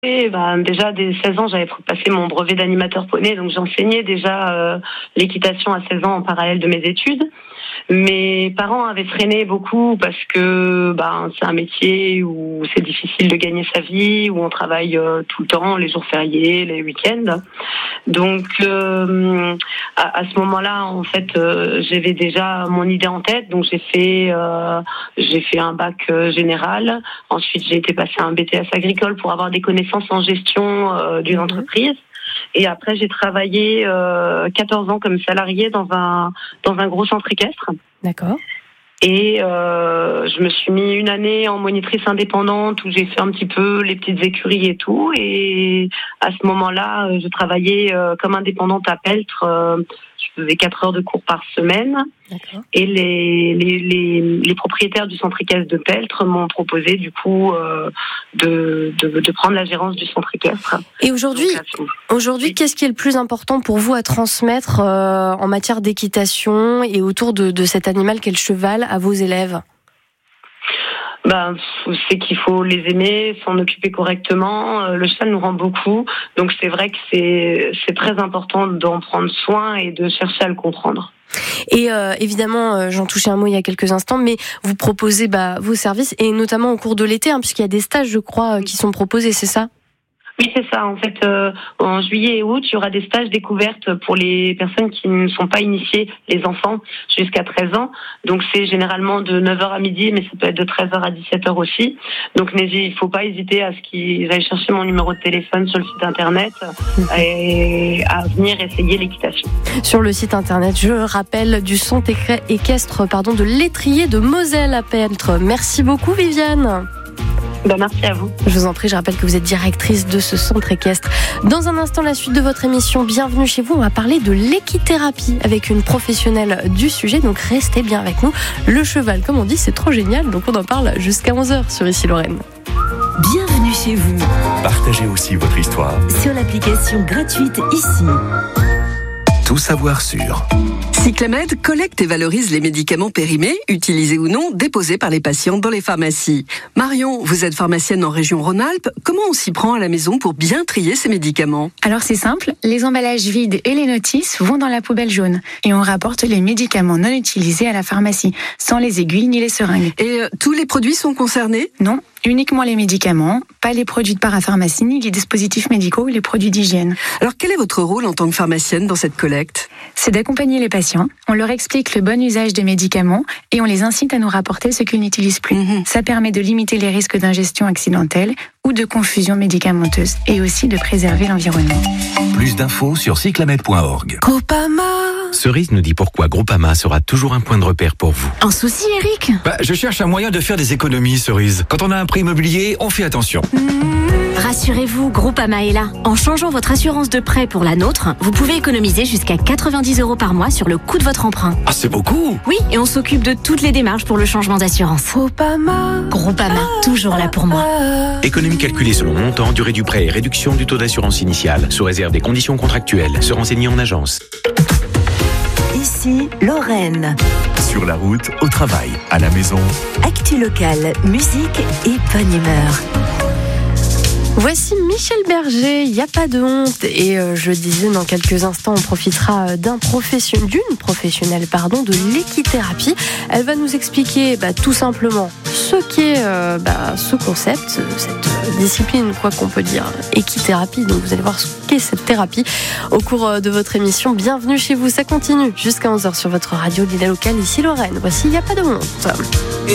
Et déjà, dès 16 ans, j'avais passé mon brevet d'animateur poney, donc j'enseignais déjà l'équitation à 16 ans en parallèle de mes études. Mes parents avaient freiné beaucoup parce que c'est un métier où c'est difficile de gagner sa vie, où on travaille tout le temps, les jours fériés, les week-ends. Donc à ce moment-là, en fait, j'avais déjà mon idée en tête. Donc j'ai fait un bac général. Ensuite, j'ai été passer un BTS agricole pour avoir des connaissances en gestion d'une entreprise. Et après, j'ai travaillé 14 ans comme salariée dans un gros centre équestre. D'accord. Et je me suis mis une année en monitrice indépendante où j'ai fait un petit peu les petites écuries et tout. Et à ce moment-là, je travaillais comme indépendante à Peltre. Je faisais 4 heures de cours par semaine. D'accord. Et les propriétaires du centre équestre de Peltre m'ont proposé du coup de prendre la gérance du centre équestre. Et aujourd'hui, oui. Qu'est-ce qui est le plus important pour vous à transmettre en matière d'équitation et autour de cet animal qu'est le cheval à vos élèves ? C'est qu'il faut les aimer, s'en occuper correctement. Le cheval nous rend beaucoup, donc c'est vrai que c'est très important d'en prendre soin et de chercher à le comprendre. Et évidemment, j'en touchais un mot il y a quelques instants, mais vous proposez vos services, et notamment au cours de l'été, puisqu'il y a des stages, je crois, qui sont proposés, c'est ça ? Oui, c'est ça. En fait, en juillet et août, il y aura des stages découvertes pour les personnes qui ne sont pas initiées, les enfants, jusqu'à 13 ans. Donc, c'est généralement de 9h à midi, mais ça peut être de 13h à 17h aussi. Donc, il ne faut pas hésiter à ce qu'ils aillent chercher mon numéro de téléphone sur le site internet et à venir essayer l'équitation. Sur le site internet, je rappelle, du centre équestre de l'Étrier de Moselle à Peltre. Merci beaucoup, Viviane. Merci à vous. Je vous en prie, je rappelle que vous êtes directrice de ce centre équestre. Dans un instant, la suite de votre émission Bienvenue chez vous, on va parler de l'équithérapie avec une professionnelle du sujet, donc restez bien avec nous. Le cheval, comme on dit, c'est trop génial, donc on en parle jusqu'à 11h sur Ici Lorraine. Bienvenue chez vous. Partagez aussi votre histoire sur l'application gratuite Ici. Tout savoir sur Cyclamed collecte et valorise les médicaments périmés, utilisés ou non, déposés par les patients dans les pharmacies. Marion, vous êtes pharmacienne en région Rhône-Alpes. Comment on s'y prend à la maison pour bien trier ces médicaments ? Alors c'est simple, les emballages vides et les notices vont dans la poubelle jaune. Et on rapporte les médicaments non utilisés à la pharmacie, sans les aiguilles ni les seringues. Et tous les produits sont concernés ? Non, uniquement les médicaments, pas les produits de parapharmacie, ni les dispositifs médicaux ou les produits d'hygiène. Alors quel est votre rôle en tant que pharmacienne dans cette collecte ? C'est d'accompagner les patients. On leur explique le bon usage des médicaments et on les incite à nous rapporter ce qu'ils n'utilisent plus. Ça permet de limiter les risques d'ingestion accidentelle ou de confusion médicamenteuse et aussi de préserver l'environnement. Plus d'infos sur cyclamed.org. Groupama. Cerise nous dit pourquoi Groupama sera toujours un point de repère pour vous. Un souci, Eric ? Je cherche un moyen de faire des économies, Cerise. Quand on a un prêt immobilier, on fait attention. Rassurez-vous, Groupama est là. En changeant votre assurance de prêt pour la nôtre, vous pouvez économiser jusqu'à 90 € par mois sur le coût de votre emprunt. Ah, c'est beaucoup! Oui, et on s'occupe de toutes les démarches pour le changement d'assurance. Groupama, toujours là pour moi. Économie calculée selon montant, durée du prêt et réduction du taux d'assurance initiale, sous réserve des conditions contractuelles. Se renseigner en agence. Ici, Lorraine. Sur la route, au travail, à la maison. Actu locale, musique et bonne humeur. Voici Michel Berger, il n'y a pas de honte. Et je disais, dans quelques instants, on profitera d'une professionnelle de l'équithérapie. Elle va nous expliquer tout simplement ce qu'est ce concept, cette discipline, quoi qu'on peut dire, équithérapie. Donc vous allez voir ce qu'est cette thérapie au cours de votre émission. Bienvenue chez vous, ça continue jusqu'à 11h sur votre radio Lila Locale, ici Lorraine. Voici, il n'y a pas de honte.